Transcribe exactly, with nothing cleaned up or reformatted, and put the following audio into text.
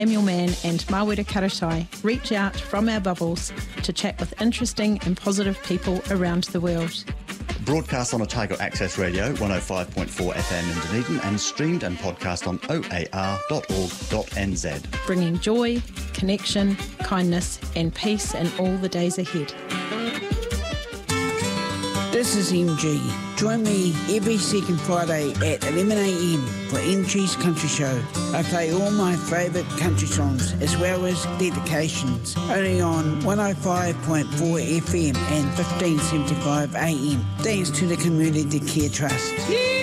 Samuel Mann and Mawera Karatai reach out from our bubbles to chat with interesting and positive people around the world. Broadcast on Otago Access Radio one oh five point four F M in Dunedin and streamed and podcast on o a r dot org dot n z. Bringing joy, connection, kindness and peace in all the days ahead. This is M G. Join me every second Friday at eleven a m for M G's Country Show. I play all my favourite country songs as well as dedications. Only on one oh five point four F M and fifteen seventy-five A M. Thanks to the Community Care Trust. Yeah!